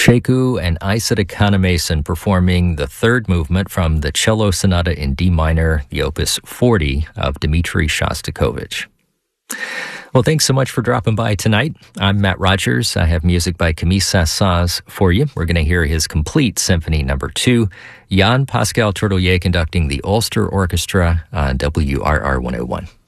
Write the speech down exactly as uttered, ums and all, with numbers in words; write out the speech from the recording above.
Sheku and Isata Kanemason performing the third movement from the Cello Sonata in D minor, the Opus forty of Dmitri Shostakovich. Well, thanks so much for dropping by tonight. I'm Matt Rogers. I have music by Camille Saint-Saëns for you. We're going to hear his complete Symphony Number Two. Jan Pascal Tourtellier conducting the Ulster Orchestra on W R R one oh one.